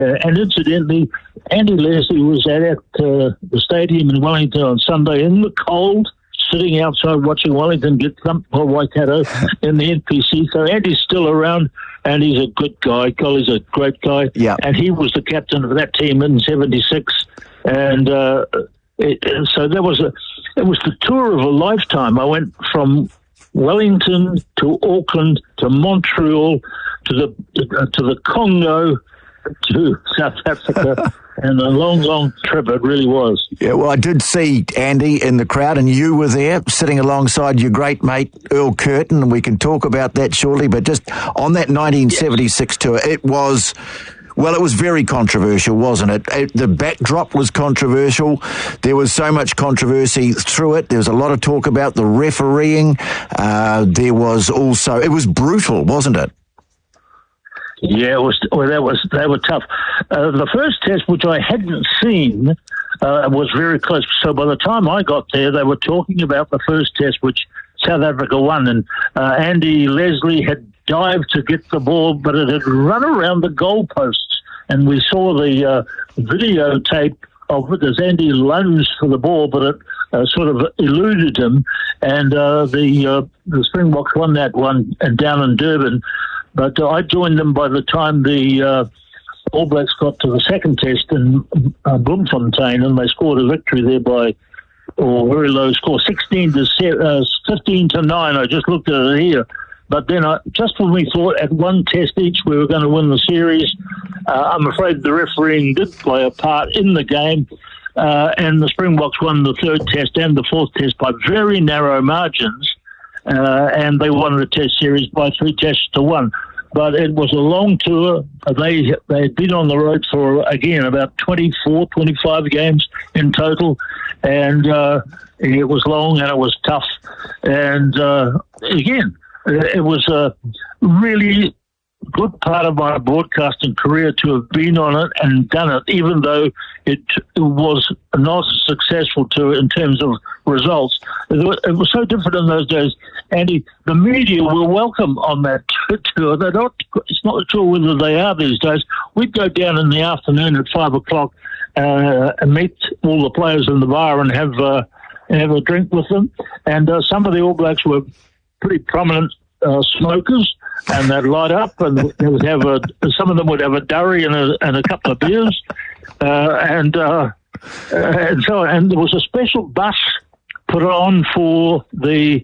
And incidentally, Andy Leslie was at the stadium in Wellington on Sunday in the cold, sitting outside watching Wellington get thumped by Waikato in the NPC. So Andy's still around, and he's a good guy. Golly's a great guy. Yeah. And he was the captain of that team in '76. And so it was the tour of a lifetime. I went from Wellington to Auckland to Montreal to the Congo to South Africa, and a long, long trip it really was. Yeah, well, I did see Andy in the crowd, and you were there sitting alongside your great mate Earl Curtin, and we can talk about that shortly. But just on that 1976 tour, it was very controversial, wasn't it? The backdrop was controversial. There was so much controversy through it. There was a lot of talk about the refereeing. There was also, it was brutal, wasn't it? Yeah, it was. Well, they were tough. The first test, which I hadn't seen, was very close. So by the time I got there, they were talking about the first test, which South Africa won, and Andy Leslie had dived to get the ball, but it had run around the goalposts, and we saw the videotape of it as Andy lunged for the ball, but it sort of eluded him, and the Springboks won that one and down in Durban. But I joined them by the time the All Blacks got to the second test in Bloemfontein, and they scored a victory there by a very low score, 15 to 9. I just looked at it here. But then just when we thought at one test each we were going to win the series, I'm afraid the refereeing did play a part in the game, and the Springboks won the third test and the fourth test by very narrow margins. And they won the test series by 3 tests to 1. But it was a long tour. They had been on the road for, again, about 24, 25 games in total. And it was long and it was tough. And again, it was a really good part of my broadcasting career to have been on it and done it, even though it was not a successful tour in terms of results. It was so different in those days. Andy, the media were welcome on that tour. It's not sure whether they are these days. We'd go down in the afternoon at 5 o'clock and meet all the players in the bar and have a drink with them. And some of the All Blacks were pretty prominent smokers, and they'd light up, and they would have some of them would have a durry and a couple of beers, and there was a special bus put on for the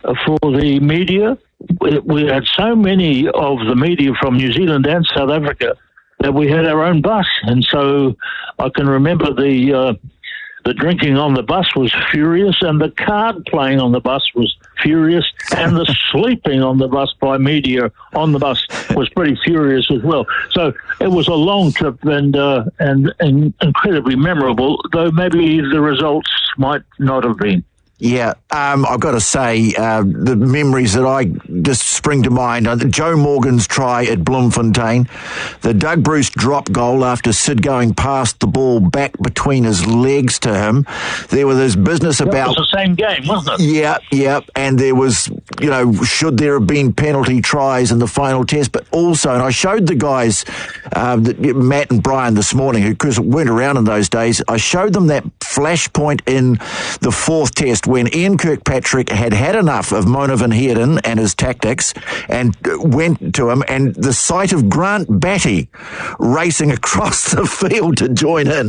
media. We had so many of the media from New Zealand and South Africa that we had our own bus, and so I can remember the drinking on the bus was furious, and the card playing on the bus was furious, and the sleeping on the bus by media on the bus was pretty furious as well. So it was a long trip and incredibly memorable, though maybe the results might not have been. Yeah, I've got to say, the memories that I just spring to mind, Joe Morgan's try at Bloemfontein, the Doug Bruce drop goal after Sid going past the ball back between his legs to him. There was this business about... It was the same game, wasn't it? Yeah, and there was, should there have been penalty tries in the final test, but also, and I showed the guys, Matt and Brian this morning, who weren't around in those days, I showed them that flashpoint in the fourth test when Ian Kirkpatrick had enough of Mona van Heerden and his tactics and went to him, and the sight of Grant Batty racing across the field to join in.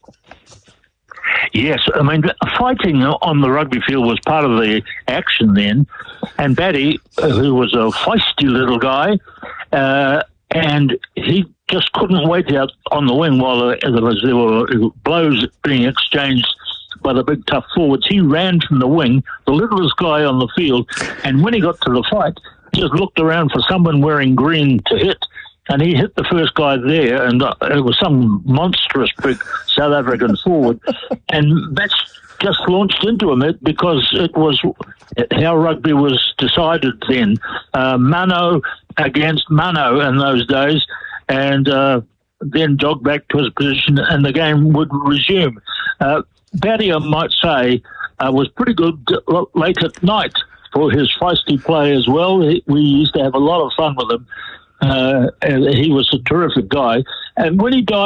Yes, I mean, fighting on the rugby field was part of the action then, and Batty, who was a feisty little guy, and he just couldn't wait out on the wing while there were blows being exchanged by the big tough forwards. He ran from the wing, the littlest guy on the field, and when he got to the fight, just looked around for someone wearing green to hit, and he hit the first guy there, and it was some monstrous big South African forward, and that's just launched into him because it was how rugby was decided then. Mano against mano in those days, and then jogged back to his position, and the game would resume. Batty, I might say, was pretty good late at night for his feisty play as well. We used to have a lot of fun with him. And he was a terrific guy. And when he died,